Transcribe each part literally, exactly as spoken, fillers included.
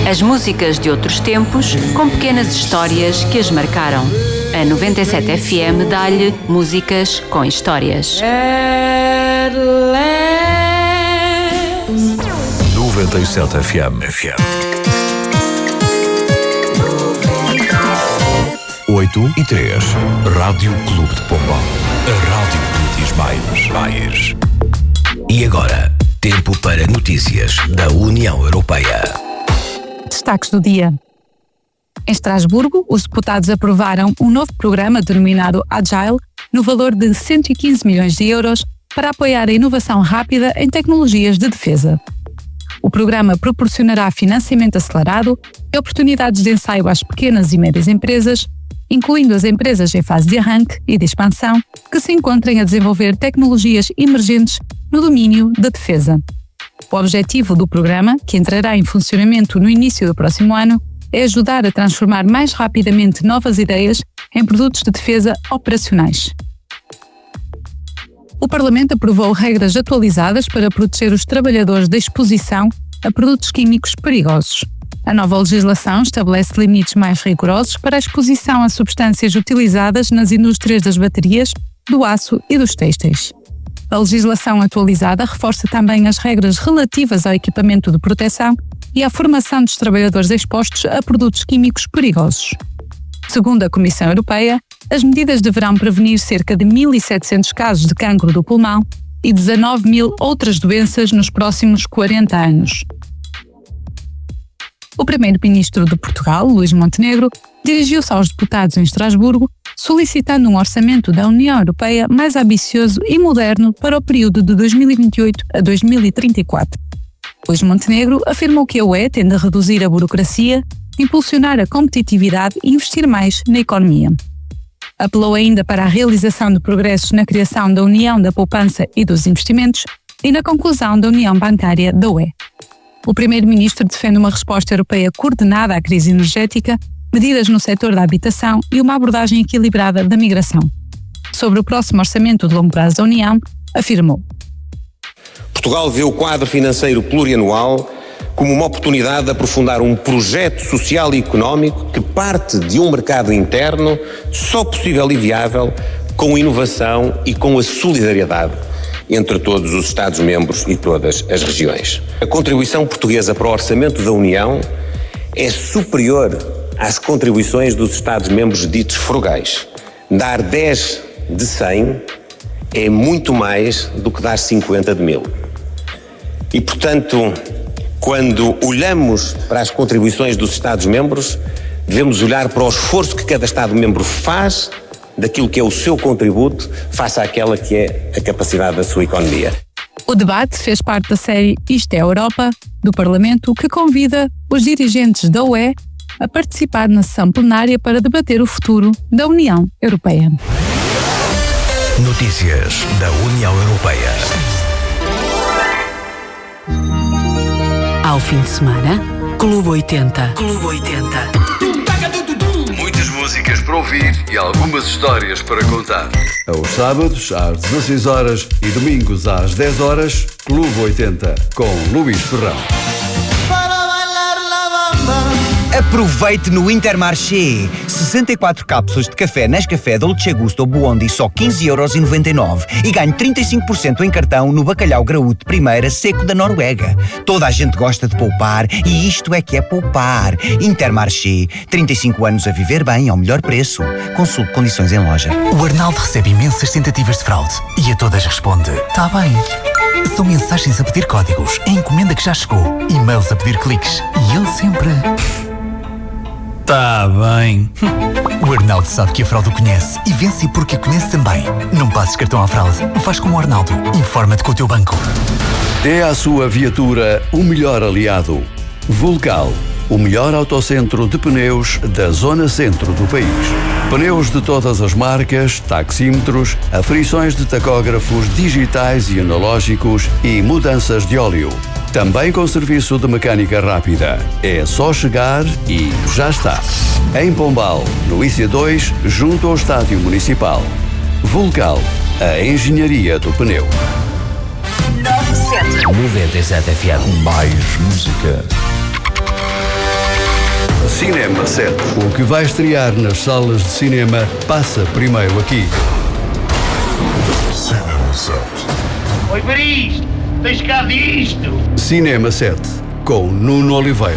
As músicas de outros tempos, com pequenas histórias que as marcaram. A noventa e sete F M dá-lhe músicas com histórias. noventa e sete F M. F M. oito e três. Rádio Clube de Pombal. A rádio que diz mais. mais. E agora, tempo para notícias da União Europeia. Destaques do dia. Em Estrasburgo, os deputados aprovaram um novo programa denominado Agile, no valor de cento e quinze milhões de euros, para apoiar a inovação rápida em tecnologias de defesa. O programa proporcionará financiamento acelerado e oportunidades de ensaio às pequenas e médias empresas, incluindo as empresas em fase de arranque e de expansão, que se encontrem a desenvolver tecnologias emergentes no domínio da defesa. O objetivo do programa, que entrará em funcionamento no início do próximo ano, é ajudar a transformar mais rapidamente novas ideias em produtos de defesa operacionais. O Parlamento aprovou regras atualizadas para proteger os trabalhadores da exposição a produtos químicos perigosos. A nova legislação estabelece limites mais rigorosos para a exposição a substâncias utilizadas nas indústrias das baterias, do aço e dos têxteis. A legislação atualizada reforça também as regras relativas ao equipamento de proteção e à formação dos trabalhadores expostos a produtos químicos perigosos. Segundo a Comissão Europeia, as medidas deverão prevenir cerca de mil e setecentos casos de cancro do pulmão e dezanove mil outras doenças nos próximos quarenta anos. O primeiro-ministro de Portugal, Luís Montenegro, dirigiu-se aos deputados em Estrasburgo, solicitando um orçamento da União Europeia mais ambicioso e moderno para o período de dois mil e vinte e oito a dois mil e trinta e quatro. Luís Montenegro afirmou que a U E tende a reduzir a burocracia, impulsionar a competitividade e investir mais na economia. Apelou ainda para a realização de progressos na criação da União da Poupança e dos Investimentos e na conclusão da União Bancária da U E. O primeiro-ministro defende uma resposta europeia coordenada à crise energética, medidas no setor da habitação e uma abordagem equilibrada da migração. Sobre o próximo orçamento de longo prazo da União, afirmou: Portugal vê o quadro financeiro plurianual como uma oportunidade de aprofundar um projeto social e económico que parte de um mercado interno só possível e viável com inovação e com a solidariedade entre todos os Estados-membros e todas as regiões. A contribuição portuguesa para o orçamento da União é superior às contribuições dos Estados-membros ditos frugais. Dar dez de cem é muito mais do que dar cinquenta de mil. E, portanto, quando olhamos para as contribuições dos Estados-membros, devemos olhar para o esforço que cada Estado-membro faz daquilo que é o seu contributo face àquela que é a capacidade da sua economia. O debate fez parte da série Isto é Europa, do Parlamento, que convida os dirigentes da U E a participar na sessão plenária para debater o futuro da União Europeia. Notícias da União Europeia. Ao fim de semana, Clube oitenta. Clube oitenta. Muitas músicas para ouvir e algumas histórias para contar. Aos sábados, às dezasseis horas e domingos às dez horas, Clube oitenta, com Luís Ferrão. Aproveite no Intermarché. sessenta e quatro cápsulas de café Nescafé Dolce Gusto Buondi só quinze euros e noventa e nove e ganhe trinta e cinco por cento em cartão no bacalhau graúdo primeira seco da Noruega. Toda a gente gosta de poupar e isto é que é poupar. Intermarché. trinta e cinco anos a viver bem ao melhor preço. Consulte condições em loja. O Arnaldo recebe imensas tentativas de fraude e a todas responde: tá bem. São mensagens a pedir códigos, a encomenda que já chegou, e-mails a pedir cliques e ele sempre... Tá bem. O Arnaldo sabe que a fraude o conhece e vence porque a conhece também. Não passes cartão à fraude. Faz como o Arnaldo. Informa-te com o teu banco. Dê à sua viatura o melhor aliado. Vulcal, o melhor autocentro de pneus da zona centro do país. Pneus de todas as marcas, taxímetros, aferições de tacógrafos digitais e analógicos e mudanças de óleo. Também com serviço de mecânica rápida. É só chegar e já está. Em Pombal, no I C dois, junto ao Estádio Municipal. Vulcal, a engenharia do pneu. noventa e sete F M. Mais música. Cinema sete. O que vai estrear nas salas de cinema passa primeiro aqui. Cinema sete. Oi, para isto! Tens cá disto! Cinema sete, com Nuno Oliveira.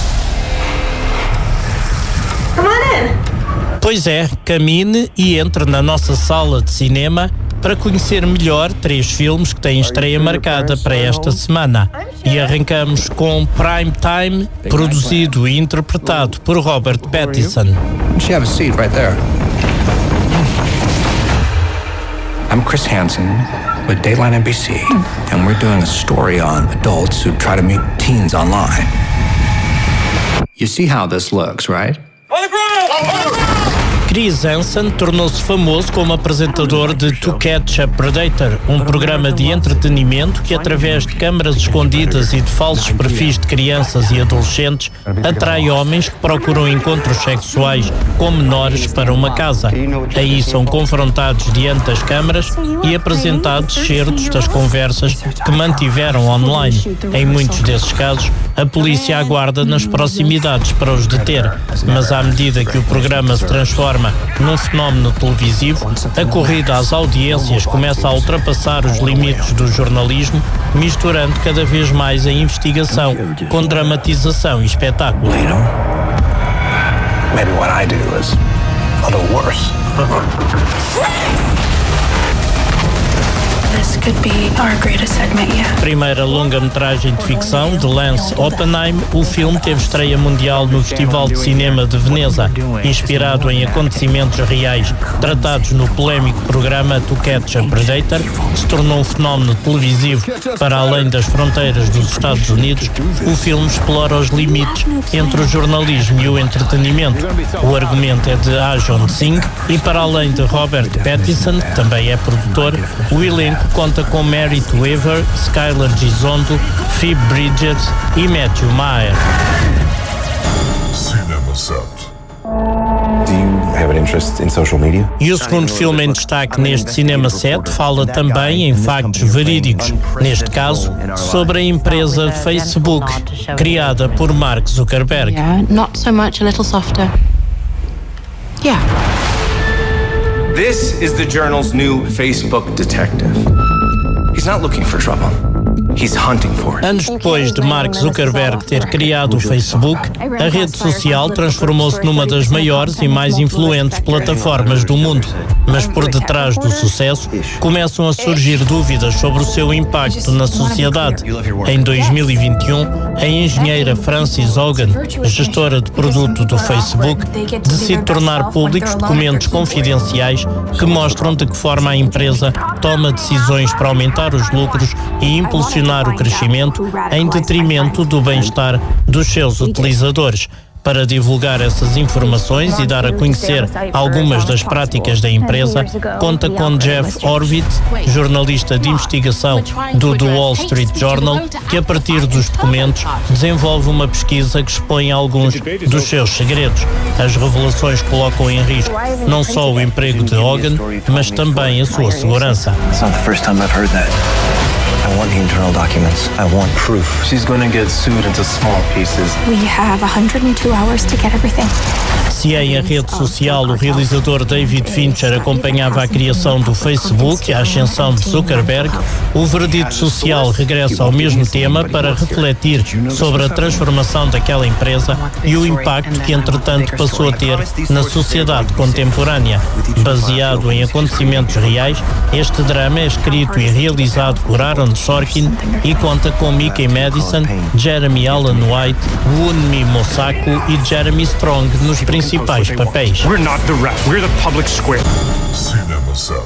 Come on in! Pois é, camine e entre na nossa sala de cinema para conhecer melhor três filmes que têm estreia marcada para esta semana. E arrancamos com Prime Time, produzido e interpretado por Robert Pattinson. You have a seat right there. I'm Chris Hansen with Dateline N B C, and we're doing a story on adults who try to meet teens online. You see how this looks, right? Chris Hansen tornou-se famoso como apresentador de To Catch a Predator, um programa de entretenimento que, através de câmaras escondidas e de falsos perfis de crianças e adolescentes, atrai homens que procuram encontros sexuais com menores para uma casa. Aí são confrontados diante das câmaras e apresentados certos das conversas que mantiveram online. Em muitos desses casos, a polícia aguarda nas proximidades para os deter, mas à medida que o programa se transforma num fenómeno televisivo, a corrida às audiências começa a ultrapassar os limites do jornalismo, misturando cada vez mais a investigação com dramatização e espetáculo. Maybe what I do is a little worse. This could be our greatest segment yet. Primeira longa-metragem de ficção de Lance Oppenheim, o filme teve estreia mundial no Festival de Cinema de Veneza, inspirado em acontecimentos reais tratados no polémico programa To Catch a Predator, que se tornou um fenómeno televisivo para além das fronteiras dos Estados Unidos. O filme explora os limites entre o jornalismo e o entretenimento. O argumento é de Arjun Singh e, para além de Robert Pattinson, que também é produtor, o elenco conta com Merit Weaver, Skylar Gisondo, Phoebe Bridgers e Matthew Maher. Cinema sete. Do you have an interest in social media? E o segundo filme em destaque neste Cinema sete fala também em factos verídicos, neste caso, sobre a empresa Facebook, criada por Mark Zuckerberg. Yeah, not so much, a little softer. Yeah. This is the Journal's new Facebook detective. He's not looking for trouble. He's hunting for it. Anos depois de Mark Zuckerberg ter criado o Facebook, a rede social transformou-se numa das maiores e mais influentes plataformas do mundo. Mas por detrás do sucesso, começam a surgir dúvidas sobre o seu impacto na sociedade. Em dois mil e vinte e um, a engenheira Frances Hogan, gestora de produto do Facebook, decide tornar públicos documentos confidenciais que mostram de que forma a empresa toma decisões para aumentar os lucros e impulsionar o crescimento em detrimento do bem-estar dos seus utilizadores. Para divulgar essas informações e dar a conhecer algumas das práticas da empresa, conta com Jeff Horowitz, jornalista de investigação do The Wall Street Journal, que a partir dos documentos desenvolve uma pesquisa que expõe alguns dos seus segredos. As revelações colocam em risco não só o emprego de Hogan, mas também a sua segurança. It's not the first time I've heard that. I want the internal documents. I want proof. She's going to get sued into small pieces. We have one hundred two hours to get everything. Se em a rede social o realizador David Fincher acompanhava a criação do Facebook e a ascensão de Zuckerberg, o Veredito Social regressa ao mesmo tema para refletir sobre a transformação daquela empresa e o impacto que, entretanto, passou a ter na sociedade contemporânea. Baseado em acontecimentos reais, este drama é escrito e realizado por Aaron Sorkin e conta com Mickey Madison, Jeremy Allen White, Wunmi Mosaku e Jeremy Strong nos principais papéis. We're not the rap, we're the public square. Cinema sete.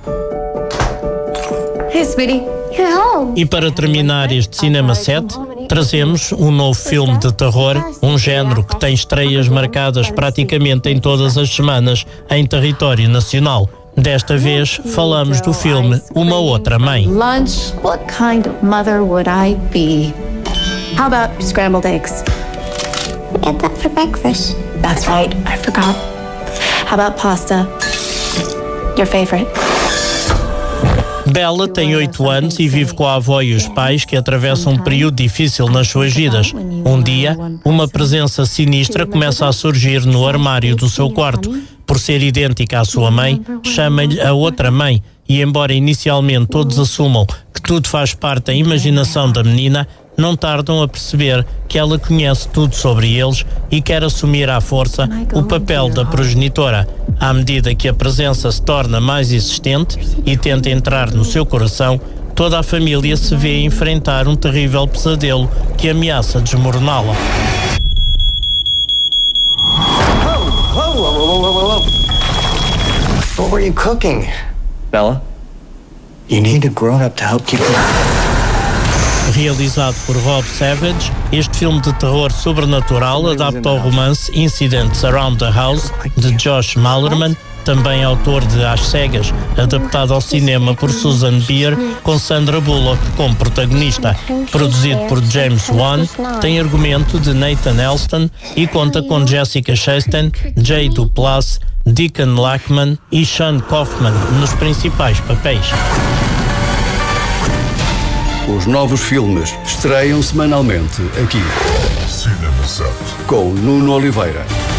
Hey, sweetie. Hello. E para terminar este Cinema sete, trazemos um novo filme de terror, um género que tem estreias marcadas praticamente em todas as semanas em território nacional. Desta vez falamos do filme Uma Outra Mãe. Lunch, what kind of mother would I be? How about scrambled eggs? We had that for breakfast. That's right, I forgot. How about pasta? Your favorite? Bella tem oito anos e vive com a avó e os pais, que atravessam um período difícil nas suas vidas. Um dia, uma presença sinistra começa a surgir no armário do seu quarto. Por ser idêntica à sua mãe, chama-lhe a outra mãe. E embora inicialmente todos assumam que tudo faz parte da imaginação da menina, não tardam a perceber que ela conhece tudo sobre eles e quer assumir à força o papel da progenitora. À medida que a presença se torna mais existente e tenta entrar no seu coração, toda a família se vê a enfrentar um terrível pesadelo que ameaça desmoroná-la. Whoa, whoa, whoa, whoa, whoa, whoa. What were you cooking, Bella? You need a grown-up to help keep you. Realizado por Rob Savage, este filme de terror sobrenatural adapta o romance Incidents Around the House, de Josh Malerman, também autor de Às Cegas, adaptado ao cinema por Susan Bier, com Sandra Bullock como protagonista. Produzido por James Wan, tem argumento de Nathan Elston e conta com Jessica Chastain, Jay Duplass, Deacon Lachman e Sean Kaufman nos principais papéis. Os novos filmes estreiam semanalmente aqui. Com Nuno Oliveira.